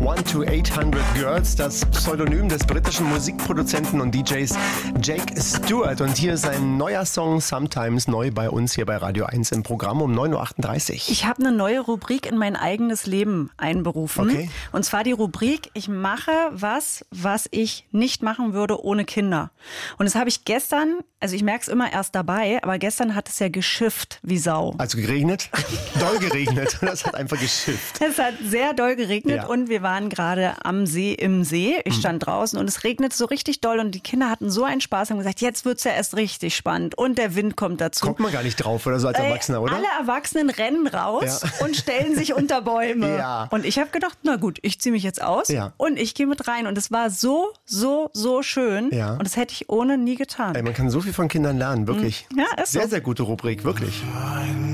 One to 800 Girls, das Pseudonym des britischen Musikproduzenten und DJs Jake Stewart. Und hier ist ein neuer Song, Sometimes, neu bei uns hier bei Radio 1 im Programm um 9.38 Uhr. Ich habe eine neue Rubrik in mein eigenes Leben einberufen. Okay. Und zwar die Rubrik, ich mache was ich nicht machen würde ohne Kinder. Und das habe ich gestern, also ich merke es immer erst dabei, aber gestern hat es ja geschifft wie Sau. Also geregnet? Doll geregnet. Das hat einfach geschifft. Es hat sehr doll geregnet Ja. und wir waren gerade am See, im See. Ich stand draußen und es regnete so richtig doll und die Kinder hatten so einen Spaß und haben gesagt, jetzt wird's ja erst richtig spannend und der Wind kommt dazu. Kommt man gar nicht drauf oder so als Erwachsener, oder? Alle Erwachsenen rennen raus Ja. und stellen sich unter Bäume. Ja. Und ich habe gedacht, na gut, ich ziehe mich jetzt aus Ja. und ich gehe mit rein. Und es war so schön. Ja. Und das hätte ich ohne nie getan. Ey, man kann so viel von Kindern lernen, wirklich. Ja, ist so. Sehr, sehr gute Rubrik, wirklich.